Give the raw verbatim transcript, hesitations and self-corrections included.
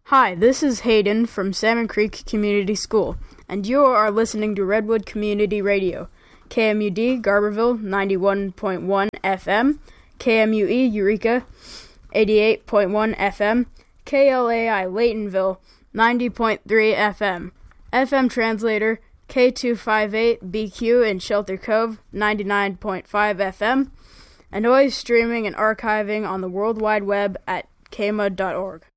Hi, this is Hayden from Salmon Creek Community School, and you are listening to Redwood Community Radio, K M U D Garberville ninety-one point one F M, K M U E Eureka eighty-eight point one F M, K L A I Laytonville ninety point three F M, F M Translator K two fifty-eight B Q in Shelter Cove ninety-nine point five F M, and always streaming and archiving on the World Wide Web at K M U D dot org.